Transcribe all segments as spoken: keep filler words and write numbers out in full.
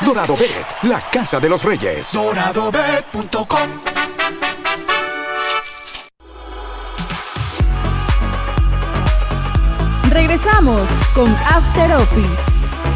Dorado Bet, la casa de los reyes. dorado bet punto com. Regresamos con After Office.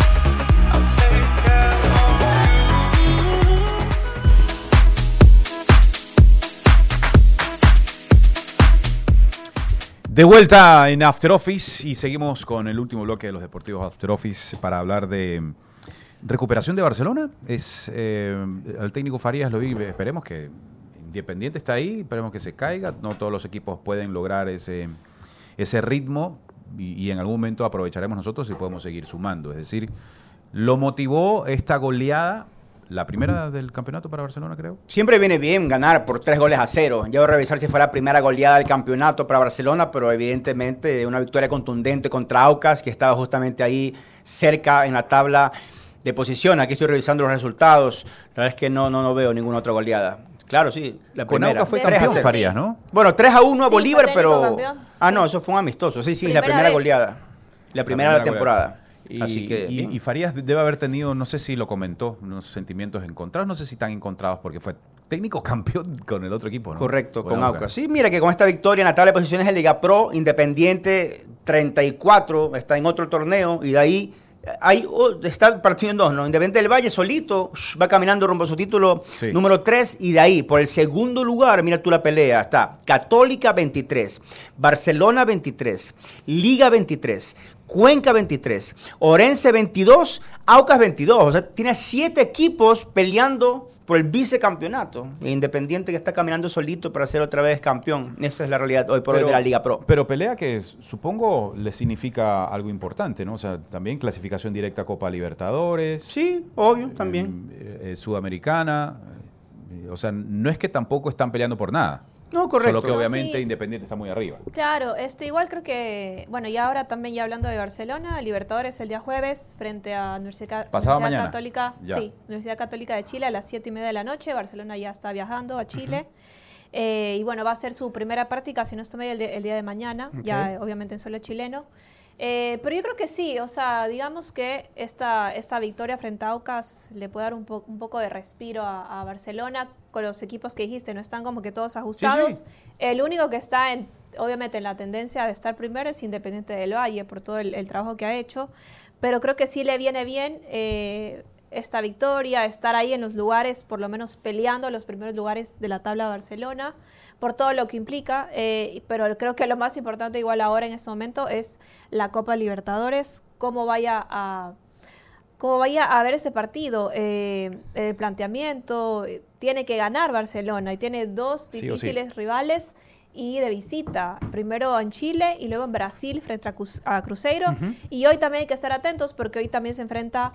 De vuelta en After Office y seguimos con el último bloque de los deportivos After Office para hablar de recuperación de Barcelona. Es eh, al técnico Farías lo vi, esperemos que Independiente está ahí, esperemos que se caiga. No todos los equipos pueden lograr ese, ese ritmo y, y en algún momento aprovecharemos nosotros y podemos seguir sumando. Es decir, lo motivó esta goleada. La primera del campeonato para Barcelona, creo. Siempre viene bien ganar por tres goles a cero. Ya voy a revisar si fue la primera goleada del campeonato para Barcelona, pero evidentemente una victoria contundente contra Aucas, que estaba justamente ahí cerca en la tabla de posición. Aquí estoy revisando los resultados. La verdad es que no, no, no veo ninguna otra goleada. Claro, sí, la Con primera. Aucas fue campeón Farías, ¿no? Bueno, tres a uno a Sí, Bolívar, fue pero... campeón. Ah, no, eso fue un amistoso. Sí, sí, Primera la primera vez. goleada. La primera de la temporada. Y, Así que, y, y Farías debe haber tenido, no sé si lo comentó, unos sentimientos encontrados, no sé si tan encontrados porque fue técnico campeón con el otro equipo, ¿no? Correcto, con, con Aucas. Aucas. Sí, mira que con esta victoria en la tabla de posiciones de Liga Pro, Independiente treinta y cuatro, está en otro torneo y de ahí hay, oh, está partido en dos, ¿no? Independiente del Valle solito shh, va caminando rumbo a su título Sí. número tres y de ahí, por el segundo lugar, mira tú la pelea, está Católica veintitrés, Barcelona veintitrés, Liga veintitrés, Cuenca veintitrés, Orense veintidós, Aucas veintidós. O sea, tiene siete equipos peleando por el vicecampeonato. Independiente que está caminando solito para ser otra vez campeón. Esa es la realidad hoy por Pero- hoy de la Liga Pro. Pero pelea que supongo le significa algo importante, ¿no? O sea, también clasificación directa a Copa Libertadores. Sí, obvio, también. eh, eh, Sudamericana. eh, o sea, no es que tampoco están peleando por nada. No, correcto. Solo que obviamente Sí. Independiente está muy arriba. Claro, este, igual creo que, bueno, y ahora también ya hablando de Barcelona, Libertadores el día jueves frente a Universidad, Pasado Universidad mañana. Católica, Ya. sí, Universidad Católica de Chile a las siete y media de la noche. Barcelona ya está viajando a Chile. Eh, y bueno, va a ser su primera práctica, si no estoy mal, el, de- el día de mañana, Ok. ya eh, obviamente en suelo chileno. Eh, pero yo creo que sí, o sea, digamos que esta, esta victoria frente a Aucas le puede dar un, po- un poco de respiro a, a Barcelona con los equipos que dijiste, no están como que todos ajustados. sí. El único que está en, obviamente en la tendencia de estar primero es Independiente del Valle por todo el, el trabajo que ha hecho, pero creo que sí le viene bien eh, esta victoria, estar ahí en los lugares, por lo menos peleando los primeros lugares de la tabla de Barcelona, por todo lo que implica, eh, pero creo que lo más importante igual ahora en este momento es la Copa Libertadores, cómo vaya a... cómo vaya a ver ese partido, eh, el planteamiento, eh, tiene que ganar Barcelona y tiene dos Sí o sí. difíciles rivales y de visita, primero en Chile y luego en Brasil frente a, Cus- a Cruzeiro. Ujú. Y hoy también hay que estar atentos porque hoy también se enfrenta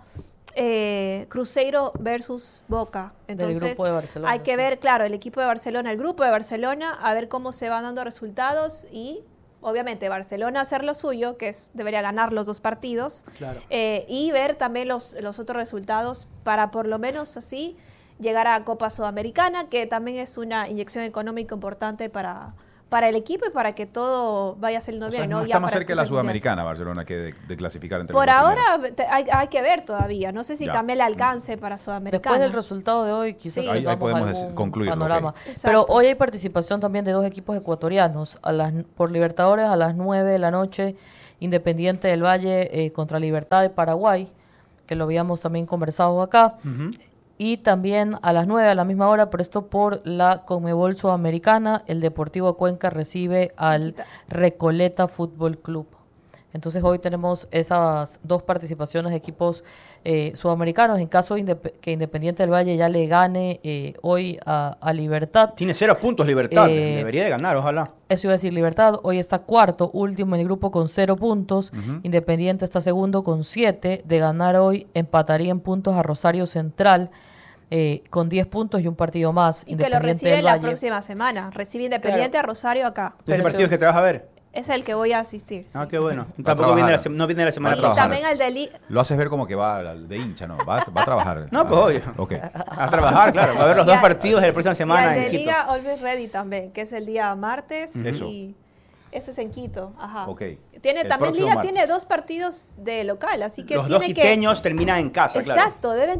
eh, Cruzeiro versus Boca. Entonces grupo de Barcelona, hay que sí. ver, claro, el equipo de Barcelona, el grupo de Barcelona, a ver cómo se van dando resultados y obviamente Barcelona hacer lo suyo, que es debería ganar los dos partidos, Claro. eh, y ver también los, los otros resultados para por lo menos así llegar a Copa Sudamericana, que también es una inyección económica importante para, para el equipo y para que todo vaya saliendo O bien. sea, ¿no? no Ya está más para cerca de la después del Mundial. Sudamericana Barcelona que de, de clasificar entre Por los dos ahora primeros. te- hay, hay que ver todavía. No sé si Ya. también le alcance para Sudamericana. Después del resultado de hoy, quizás Sí. Ahí- ahí tengamos podemos algún decir- concluirlo, panorama. ok. Exacto. Pero hoy hay participación también de dos equipos ecuatorianos. A las, por Libertadores a las nueve de la noche, Independiente del Valle eh, contra Libertad de Paraguay, que lo habíamos también conversado acá. Ujú. Y también a las nueve, a la misma hora, pero esto por la Conmebol Sudamericana, el Deportivo Cuenca recibe al Recoleta Fútbol Club. Entonces hoy tenemos esas dos participaciones de equipos eh, sudamericanos. En caso de indep- que Independiente del Valle ya le gane eh, hoy a, a Libertad. Tiene cero puntos Libertad. Eh, Debería de ganar, ojalá. Eso iba a decir Libertad. Hoy está cuarto, último en el grupo con cero puntos. Independiente está segundo con siete. De ganar hoy, empataría en puntos a Rosario Central eh, con diez puntos y un partido más. Y que lo Independiente recibe del la Valle. próxima semana. Recibe Independiente a Rosario acá. ¿Ese partido es que te vas a ver? Es el que voy a asistir. sí. Ah, qué bueno. Va a Tampoco viene la, trabajar. sem- no viene la semana Va a Y trabajar. también al de Li- Lo haces ver como que va al- de hincha, ¿no? Va, va a trabajar. No, pues, Ah, obvio. Ok. a trabajar, claro. Va a ver los Y dos al- partidos de la próxima y semana al en de Quito. Liga Always Ready también, que es el día martes. Eso. Y eso es en Quito. Ajá. Ok. Tiene, El también próximo Liga martes. tiene dos partidos de local, así que Los tiene dos que... quiteños terminan en casa, claro. Exacto, deben,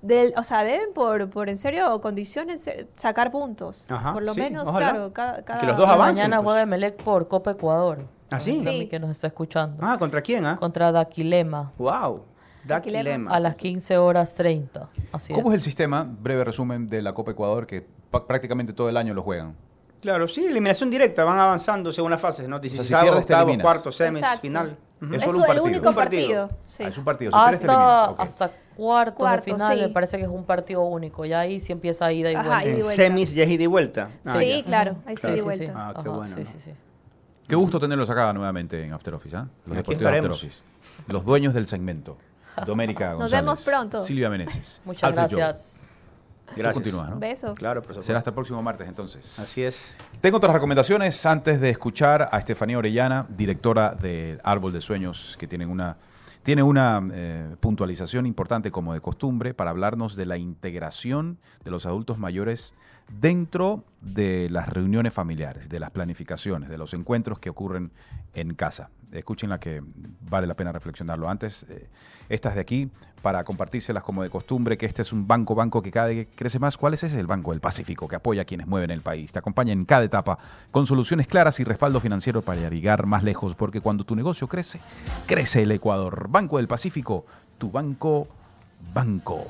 Del, o sea, deben por, por en serio condiciones eh, sacar puntos. Ajá, por lo sí, menos, ojalá. claro, cada, cada Que los dos Y avancen, mañana pues. juega Emelec por Copa Ecuador. ¿Ah, sí? También Sí. que nos está escuchando. Ah, ¿contra quién, ah? Contra Daquilema Wow. Daquilema. a las quince horas treinta. Así ¿Cómo es el es. sistema, breve resumen, de la Copa Ecuador que pa- prácticamente todo el año lo juegan? Claro, sí, eliminación directa, van avanzando según las fases, ¿no? dieciséis, si pierdes, te octavos, eliminas. cuartos, semis, Exacto. final. Ujú. Es Es solo un el partido. único Un partido. partido. sí. Ah, es un partido. Si pierdes, te Hasta, eliminas. Ok. hasta cuartos de Cuartos, final sí. me parece que es un partido único. Ya ahí sí empieza ida y Ajá, vuelta. ida y En vuelta. semis ya es ida y vuelta. Ah, sí, ya. claro, ahí sí Claro. de Sí, vuelta. sí. Ah, qué Ajá, bueno, sí, ¿no? sí, sí. Qué gusto tenerlos acá nuevamente en After Office, ¿ah? Los Aquí deportivos After estaremos. Office. Los dueños del segmento. Domérica Nos González. vemos pronto. Silvia Meneses. Muchas Alfred Joe. gracias. Gracias. Tú continúas, ¿no? Beso. Claro, por supuesto. Será hasta el próximo martes, entonces. Así es. Tengo otras recomendaciones antes de escuchar a Estefanía Orellana, directora de Árbol de Sueños, que tienen una, tiene una eh, puntualización importante como de costumbre para hablarnos de la integración de los adultos mayores dentro de las reuniones familiares, de las planificaciones, de los encuentros que ocurren en casa. Escúchenla que vale la pena reflexionarlo. Antes, eh, estas de aquí, para compartírselas como de costumbre, que este es un banco, banco que cada vez crece más. ¿Cuál es ese? El Banco del Pacífico, que apoya a quienes mueven el país. Te acompaña en cada etapa con soluciones claras y respaldo financiero para llegar más lejos, porque cuando tu negocio crece, crece el Ecuador. Banco del Pacífico, tu banco, banco.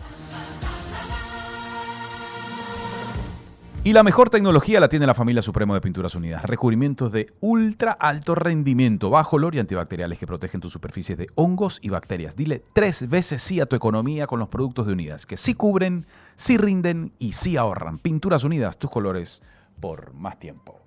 Y la mejor tecnología la tiene la familia Supremo de Pinturas Unidas. Recubrimientos de ultra alto rendimiento, bajo olor y antibacteriales que protegen tus superficies de hongos y bacterias. Dile tres veces sí a tu economía con los productos de Unidas, que sí cubren, sí rinden y sí ahorran. Pinturas Unidas, tus colores por más tiempo.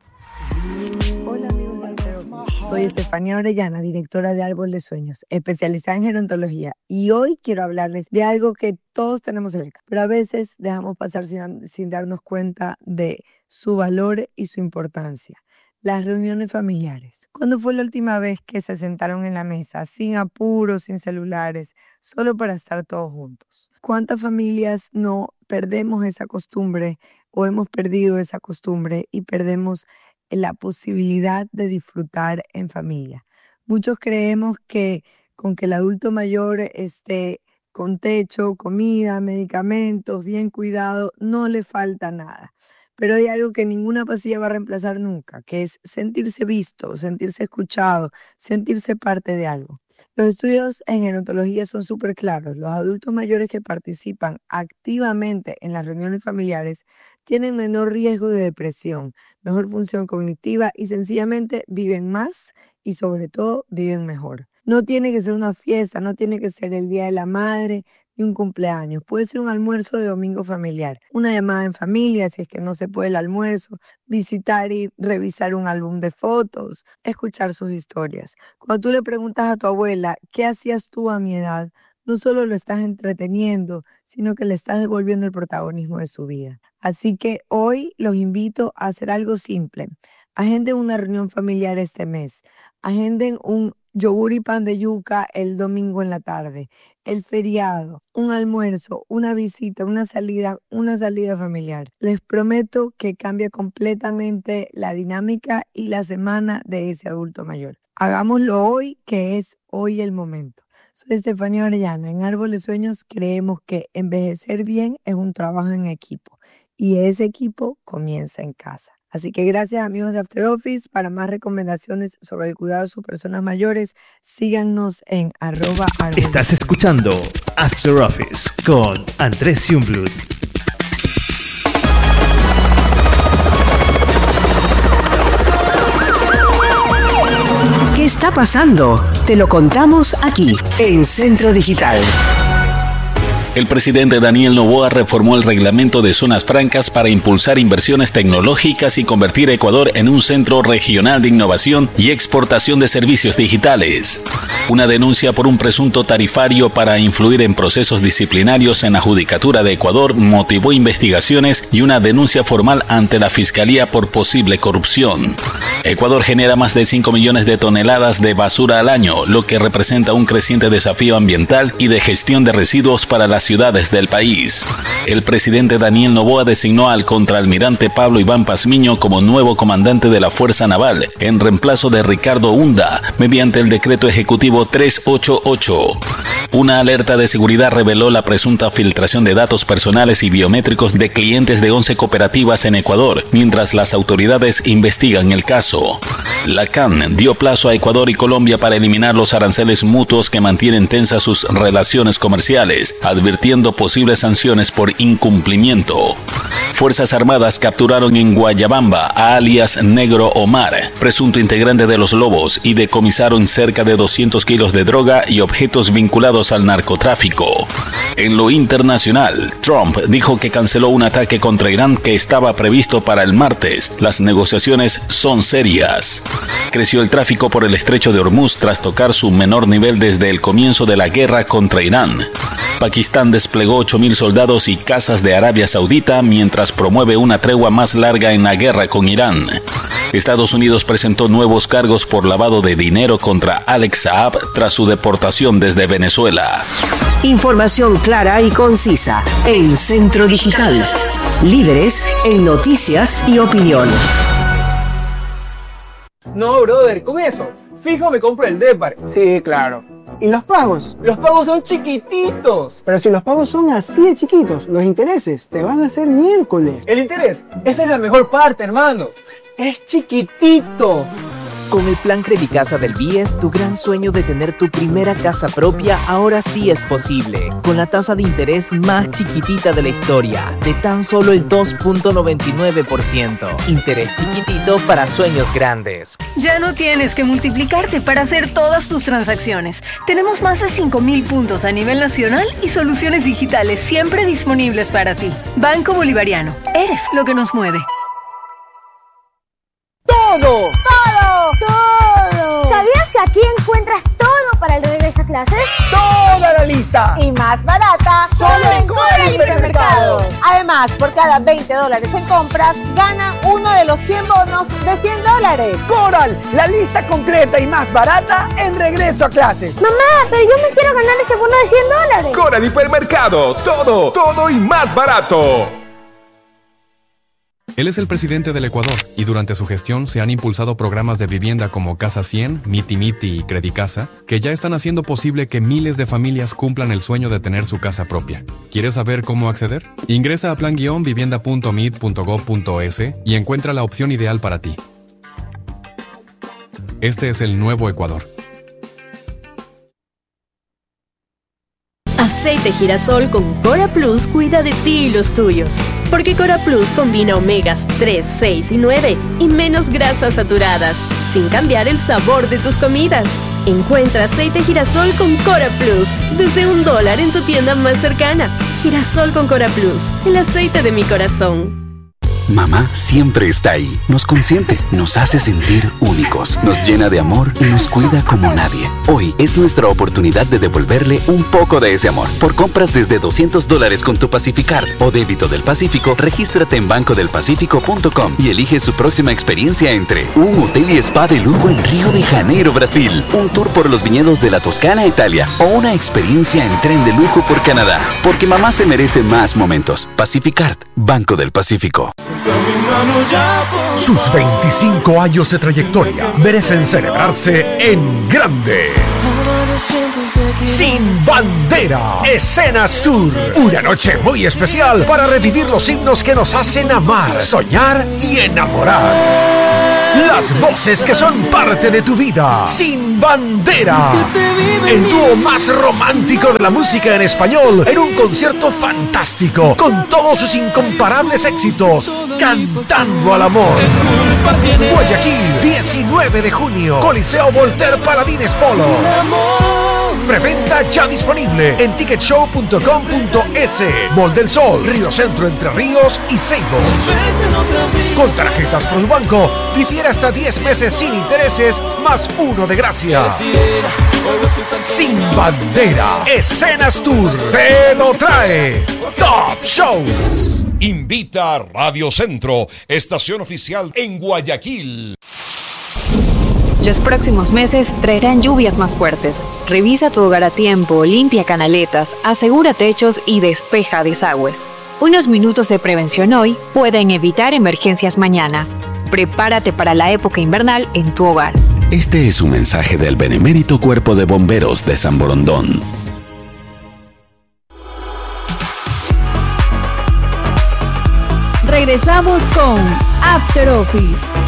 Hola amigos de After Office. Soy Estefanía Orellana, directora de Árbol de Sueños, especializada en gerontología. Y hoy quiero hablarles de algo que todos tenemos cerca, pero a veces dejamos pasar sin, sin darnos cuenta de su valor y su importancia. Las reuniones familiares. ¿Cuándo fue la última vez que se sentaron en la mesa, sin apuros, sin celulares, solo para estar todos juntos? ¿Cuántas familias no perdemos esa costumbre o hemos perdido esa costumbre y perdemos la posibilidad de disfrutar en familia? Muchos creemos que con que el adulto mayor esté con techo, comida, medicamentos, bien cuidado, no le falta nada. Pero hay algo que ninguna pastilla va a reemplazar nunca, que es sentirse visto, sentirse escuchado, sentirse parte de algo. Los estudios en gerontología son súper claros. Los adultos mayores que participan activamente en las reuniones familiares tienen menor riesgo de depresión, mejor función cognitiva y sencillamente viven más y sobre todo viven mejor. No tiene que ser una fiesta, no tiene que ser el Día de la Madre ni un cumpleaños. Puede ser un almuerzo de domingo familiar, una llamada en familia si es que no se puede el almuerzo, visitar y revisar un álbum de fotos, escuchar sus historias. Cuando tú le preguntas a tu abuela, ¿qué hacías tú a mi edad?, no solo lo estás entreteniendo, sino que le estás devolviendo el protagonismo de su vida. Así que hoy los invito a hacer algo simple. Agenden una reunión familiar este mes. Agenden un yogur y pan de yuca el domingo en la tarde, el feriado, un almuerzo, una visita, una salida, una salida familiar. Les prometo que cambia completamente la dinámica y la semana de ese adulto mayor. Hagámoslo hoy, que es hoy el momento. Soy Estefanía Orellana. En Árbol de Sueños creemos que envejecer bien es un trabajo en equipo y ese equipo comienza en casa. Así que gracias amigos de After Office. Para más recomendaciones sobre el cuidado de sus personas mayores, síganos en arroba árbol. Estás escuchando After Office con Andrés Jungblut. ¿Qué está pasando? Te lo contamos aquí, en Centro Digital. El presidente Daniel Noboa reformó el reglamento de zonas francas para impulsar inversiones tecnológicas y convertir a Ecuador en un centro regional de innovación y exportación de servicios digitales. Una denuncia por un presunto tarifario para influir en procesos disciplinarios en la Judicatura de Ecuador motivó investigaciones y una denuncia formal ante la Fiscalía por posible corrupción. Ecuador genera más de cinco millones de toneladas de basura al año, lo que representa un creciente desafío ambiental y de gestión de residuos para la las ciudades del país. El presidente Daniel Noboa designó al contraalmirante Pablo Iván Pazmiño como nuevo comandante de la Fuerza Naval, en reemplazo de Ricardo Hunda, mediante el decreto ejecutivo trescientos ochenta y ocho. Una alerta de seguridad reveló la presunta filtración de datos personales y biométricos de clientes de once cooperativas en Ecuador, mientras las autoridades investigan el caso. La C A N dio plazo a Ecuador y Colombia para eliminar los aranceles mutuos que mantienen tensas sus relaciones comerciales, advirtiendo posibles sanciones por incumplimiento. Fuerzas Armadas capturaron en Guayabamba a alias Negro Omar, presunto integrante de los Lobos, y decomisaron cerca de doscientos kilos de droga y objetos vinculados al narcotráfico. En lo internacional, Trump dijo que canceló un ataque contra Irán que estaba previsto para el martes. Las negociaciones son serias. Creció el tráfico por el estrecho de Hormuz tras tocar su menor nivel desde el comienzo de la guerra contra Irán. Pakistán desplegó ocho mil soldados y cazas de Arabia Saudita mientras promueve una tregua más larga en la guerra con Irán. Estados Unidos presentó nuevos cargos por lavado de dinero contra Alex Saab tras su deportación desde Venezuela. Información clara y concisa en Centro Digital. Líderes en noticias y opinión. No, brother, con eso, fijo me compro el Depar. Sí, claro. ¿Y los pagos? Los pagos son chiquititos. Pero si los pagos son así de chiquitos, los intereses te van a hacer miércoles. ¿El interés? Esa es la mejor parte, hermano. Es chiquitito. Con el plan Credicasa del B I E S, tu gran sueño de tener tu primera casa propia ahora sí es posible. Con la tasa de interés más chiquitita de la historia, de tan solo el dos punto noventa y nueve por ciento. Interés chiquitito para sueños grandes. Ya no tienes que multiplicarte para hacer todas tus transacciones. Tenemos más de cinco mil puntos a nivel nacional y soluciones digitales siempre disponibles para ti. Banco Bolivariano. Eres lo que nos mueve. ¡Todo! ¡Todo! ¡Todo! ¿Sabías que aquí encuentras todo para el regreso a clases? ¡Toda la lista! Y más barata, solo en Coral Hipermercados. Además, por cada veinte dólares en compras, gana uno de los cien bonos de cien dólares. Coral, la lista completa y más barata en regreso a clases. Mamá, pero yo me quiero ganar ese bono de cien dólares. Coral Hipermercados, todo, todo y más barato. Él es el presidente del Ecuador y durante su gestión se han impulsado programas de vivienda como Casa cien, Miti Miti y Credicasa, que ya están haciendo posible que miles de familias cumplan el sueño de tener su casa propia. ¿Quieres saber cómo acceder? Ingresa a plan vivienda punto mid punto gob punto es y encuentra la opción ideal para ti. Este es el nuevo Ecuador. Aceite girasol con Cora Plus cuida de ti y los tuyos. Porque Cora Plus combina omegas tres, seis y nueve y menos grasas saturadas, sin cambiar el sabor de tus comidas. Encuentra aceite girasol con Cora Plus desde un dólar en tu tienda más cercana. Girasol con Cora Plus, el aceite de mi corazón. Mamá siempre está ahí, nos consiente, nos hace sentir únicos, nos llena de amor y nos cuida como nadie. Hoy es nuestra oportunidad de devolverle un poco de ese amor. Por compras desde doscientos dólares con tu Pacificard o débito del Pacífico, regístrate en banco del pacífico punto com y elige su próxima experiencia entre un hotel y spa de lujo en Río de Janeiro, Brasil, un tour por los viñedos de la Toscana, Italia, o una experiencia en tren de lujo por Canadá. Porque mamá se merece más momentos. Pacificard, Banco del Pacífico. Sus veinticinco años de trayectoria merecen celebrarse en grande. Sin Bandera, Escenas Tour. Una noche muy especial para revivir los himnos que nos hacen amar, soñar y enamorar. Las voces que son parte de tu vida. Sin Bandera. El dúo más romántico de la música en español en un concierto fantástico con todos sus incomparables éxitos, cantando al amor. Guayaquil, diecinueve de junio, Coliseo Voltaire Paladines Polo. Preventa ya disponible en ticket show punto com punto es. Mall del Sol, Río Centro, Entre Ríos y Seibo. Con tarjetas Produbanco, difiere hasta diez meses sin intereses, más uno de gracia. Sin Bandera, Escenas Tour, te lo trae Top Shows. Invita a Radio Centro, estación oficial en Guayaquil. Los próximos meses traerán lluvias más fuertes. Revisa tu hogar a tiempo, limpia canaletas, asegura techos y despeja desagües. Unos minutos de prevención hoy pueden evitar emergencias mañana. Prepárate para la época invernal en tu hogar. Este es un mensaje del Benemérito Cuerpo de Bomberos de San Borondón. Regresamos con After Office.